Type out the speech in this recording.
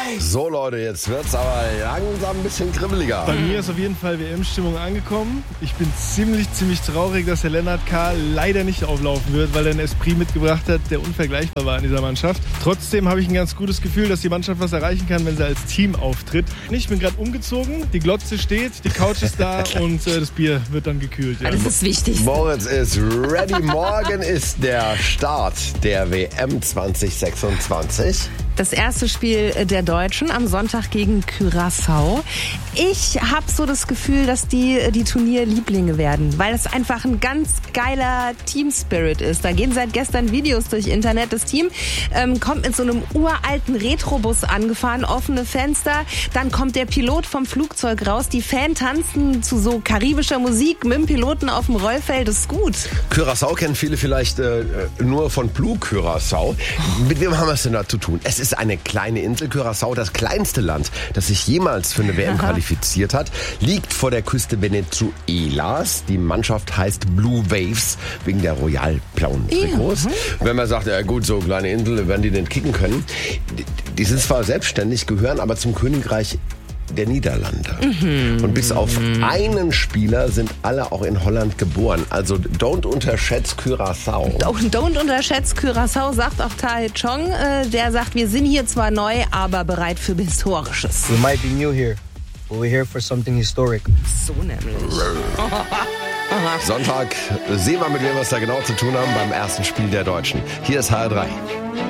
So Leute, jetzt wird's aber langsam ein bisschen kribbeliger. Bei mir ist auf jeden Fall WM-Stimmung angekommen. Ich bin ziemlich traurig, dass der Lennart K. leider nicht auflaufen wird, weil er einen Esprit mitgebracht hat, der unvergleichbar war in dieser Mannschaft. Trotzdem habe ich ein ganz gutes Gefühl, dass die Mannschaft was erreichen kann, wenn sie als Team auftritt. Ich bin gerade umgezogen, die Glotze steht, die Couch ist da und das Bier wird dann gekühlt. Ja. Das ist wichtig. Moritz ist ready. Morgen ist der Start der WM 2026. Das erste Spiel der Deutschen am Sonntag gegen Curaçao. Ich habe so das Gefühl, dass die Turnierlieblinge werden, weil das einfach ein ganz geiler Team-Spirit ist. Da gehen seit gestern Videos durch Internet. Das Team kommt mit so einem uralten Retrobus angefahren, offene Fenster. Dann kommt der Pilot vom Flugzeug raus. Die Fans tanzen zu so karibischer Musik mit dem Piloten auf dem Rollfeld. Das ist gut. Curaçao kennen viele vielleicht nur von Blue Curaçao. Mit wem haben wir es denn da zu tun? Es ist eine kleine Insel. Curaçao, das kleinste Land, das sich jemals für eine WM qualifiziert hat, liegt vor der Küste Venezuelas. Die Mannschaft heißt Blue Waves, wegen der royal-blauen Trikots. Wenn man sagt, ja gut, so kleine Insel, werden die denn kicken können. Die sind zwar selbstständig, gehören aber zum Königreich der Niederlande. Und bis auf einen Spieler sind alle auch in Holland geboren. Also don't unterschätzt Curaçao. Don't unterschätzt Curaçao, sagt auch Tae Chong. Der sagt, wir sind hier zwar neu, aber bereit für Historisches. We might be new here, but we're here for something historic. So nämlich. Sonntag sehen wir, mit wem wir es da genau zu tun haben beim ersten Spiel der Deutschen. Hier ist HR3.